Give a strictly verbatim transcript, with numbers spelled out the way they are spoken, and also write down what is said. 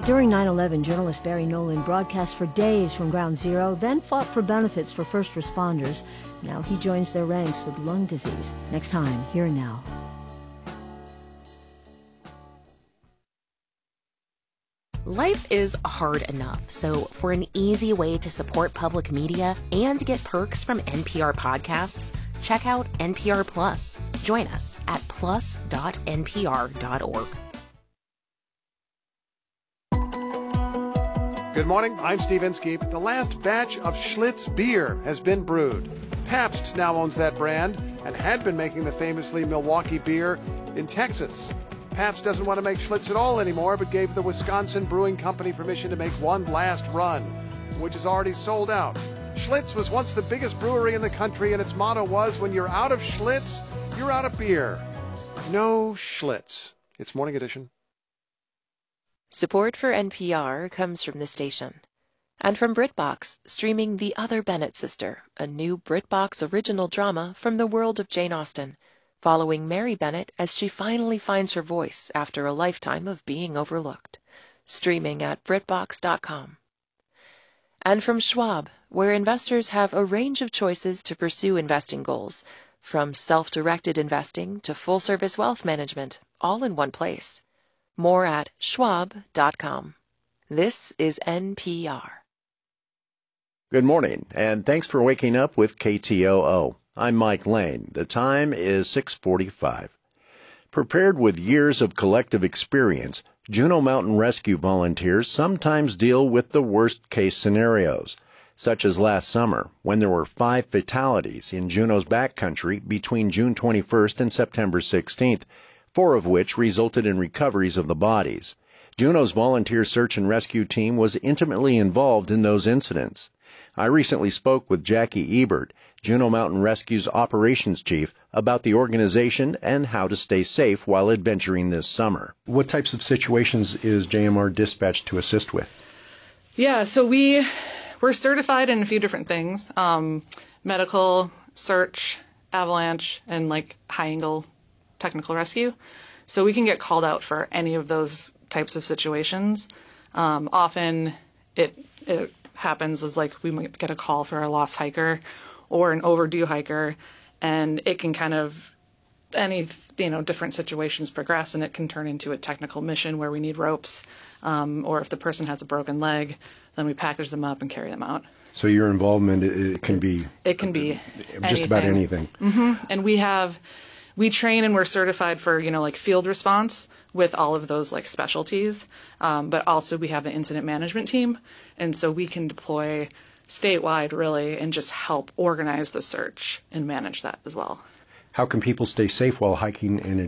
During nine eleven, journalist Barry Nolan broadcast for days from Ground Zero, then fought for benefits for first responders. Now he joins their ranks with lung disease. Next time, Here and Now. Life is hard enough, so for an easy way to support public media and get perks from N P R podcasts, check out N P R Plus. Join us at plus dot n p r dot org. Good morning, I'm Steve Inskeep. The last batch of Schlitz beer has been brewed. Pabst now owns that brand and had been making the famously Milwaukee beer in Texas. Pabst doesn't want to make Schlitz at all anymore, but gave the Wisconsin Brewing Company permission to make one last run, which is already sold out. Schlitz was once the biggest brewery in the country, and its motto was, when you're out of Schlitz, you're out of beer. No Schlitz. It's Morning Edition. Support for N P R comes from the station. And from BritBox, streaming The Other Bennett Sister, a new BritBox original drama from the world of Jane Austen, following Mary Bennett as she finally finds her voice after a lifetime of being overlooked. Streaming at brit box dot com. And from Schwab, where investors have a range of choices to pursue investing goals, from self-directed investing to full-service wealth management, all in one place. More at schwab dot com. This is N P R. Good morning, and thanks for waking up with K T O O. I'm Mike Lane. The time is six forty-five. Prepared with years of collective experience, Juneau Mountain Rescue volunteers sometimes deal with the worst-case scenarios, such as last summer, when there were five fatalities in Juneau's backcountry between June twenty-first and September sixteenth, four of which resulted in recoveries of the bodies. Juneau's volunteer search and rescue team was intimately involved in those incidents. I recently spoke with Jackie Ebert, Juneau Mountain Rescue's operations chief, about the organization and how to stay safe while adventuring this summer. What types of situations is J M R dispatched to assist with? Yeah, so we, we're certified in a few different things. Um, medical, search, avalanche, and like high-angle technical rescue. So we can get called out for any of those types of situations. Um, often it, it happens as like we might get a call for a lost hiker or an overdue hiker, and it can kind of, any, you know, different situations progress, and it can turn into a technical mission where we need ropes, um, or if the person has a broken leg, then we package them up and carry them out. So your involvement, it can be... It can be just anything. about anything. Mm-hmm. And we have... We train and we're certified for, you know, like field response with all of those like specialties. Um, but also we have an incident management team. And so we can deploy statewide really and just help organize the search and manage that as well. How can people stay safe while hiking and